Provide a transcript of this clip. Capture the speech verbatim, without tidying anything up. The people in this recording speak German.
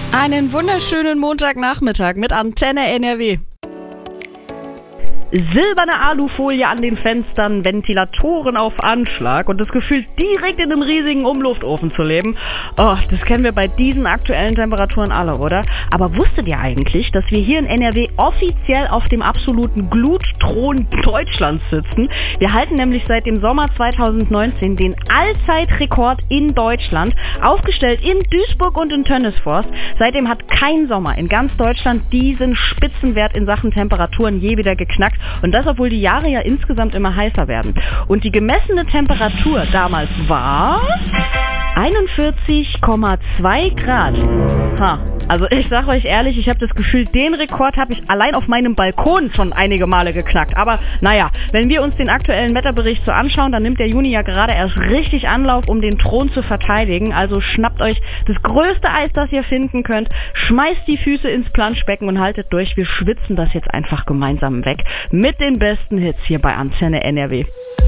Einen wunderschönen Montagnachmittag mit Antenne N R W. Silberne Alufolie an den Fenstern, Ventilatoren auf Anschlag und das Gefühl, direkt in einem riesigen Umluftofen zu leben. Oh, das kennen wir bei diesen aktuellen Temperaturen alle, oder? Aber wusstet ihr eigentlich, dass wir hier in N R W offiziell auf dem absoluten Glutthron Deutschlands sitzen? Wir halten nämlich seit dem Sommer zweitausendneunzehn den Allzeitrekord in Deutschland, aufgestellt in Duisburg und in Tönnesforst. Seitdem hat kein Sommer in ganz Deutschland diesen Spitzenwert in Sachen Temperaturen je wieder geknackt. Und das, obwohl die Jahre ja insgesamt immer heißer werden. Und die gemessene Temperatur damals war einundvierzig Komma zwei Grad. Ha, also ich sage euch ehrlich, ich habe das Gefühl, den Rekord habe ich allein auf meinem Balkon schon einige Male geknackt. Aber naja, wenn wir uns den aktuellen Wetterbericht so anschauen, dann nimmt der Juni ja gerade erst richtig Anlauf, um den Thron zu verteidigen. Also schnappt euch das größte Eis, das ihr finden könnt, schmeißt die Füße ins Planschbecken und haltet durch. Wir schwitzen das jetzt einfach gemeinsam weg. Mit den besten Hits hier bei Antenne N R W.